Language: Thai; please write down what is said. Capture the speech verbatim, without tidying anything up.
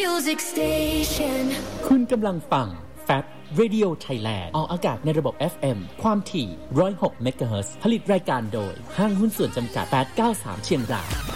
Music Station คุณกำลังฟัง แฟบ Radio Thailand ออกอากาศในระบบ เอฟ เอ็ม ความถี่ หนึ่งร้อยหก เมกะเฮิรตซ์ ผลิตรายการโดยห้างหุ้นส่วนจำกัด แปดเก้าสาม เชียงราย